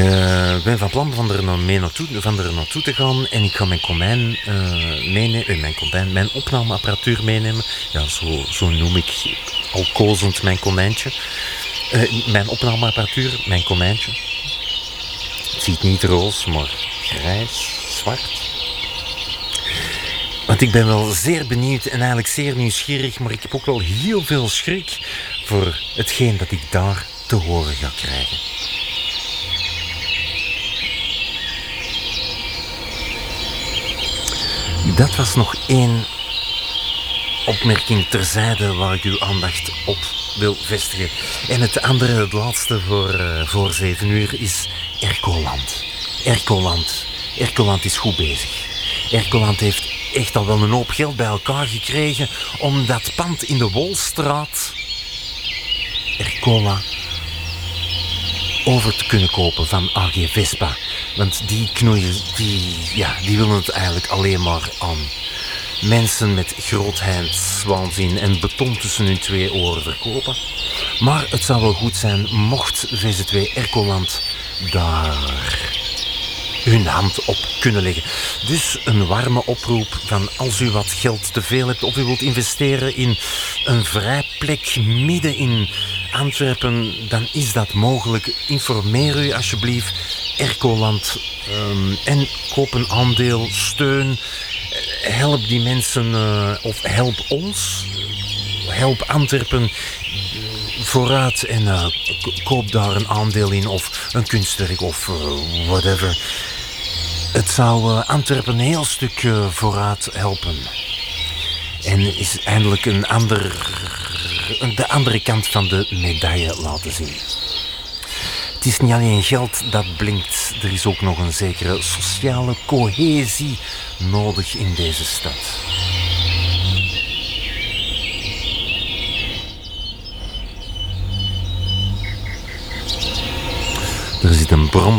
Ik ben van plan van er naartoe te gaan en ik ga mijn komijn meenemen, mijn opnameapparatuur meenemen. Ja, zo noem ik al kozend mijn konijntje. Mijn opnameapparatuur, mijn konijntje. Het ziet niet roos, maar grijs, zwart. Want ik ben wel zeer benieuwd en eigenlijk zeer nieuwsgierig, maar ik heb ook wel heel veel schrik voor hetgeen dat ik daar te horen ga krijgen. Dat was nog één opmerking terzijde waar ik uw aandacht op wil vestigen. En het andere, het laatste voor 7 uur, is Ercoland. Ercoland is goed bezig. Ercoland heeft echt al wel een hoop geld bij elkaar gekregen om dat pand in de Wolstraat, Ercola, over te kunnen kopen van AG Vespa. Want die knoeien, die willen het eigenlijk alleen maar aan mensen met grootheidswaanzin en beton tussen hun 2 oren verkopen. Maar het zou wel goed zijn mocht VZW Ercoland daar hun hand op kunnen leggen. Dus een warme oproep van als u wat geld te veel hebt of u wilt investeren in een vrijplek midden in Antwerpen, dan is dat mogelijk. Informeer u alsjeblieft Ercoland en koop een aandeel, steun, help die mensen of help ons, help Antwerpen vooruit en koop daar een aandeel in of een kunstwerk of whatever. Het zou Antwerpen een heel stuk vooruit helpen. En is eindelijk de andere kant van de medaille laten zien. Het is niet alleen geld dat blinkt, er is ook nog een zekere sociale cohesie nodig in deze stad. Er zit een brom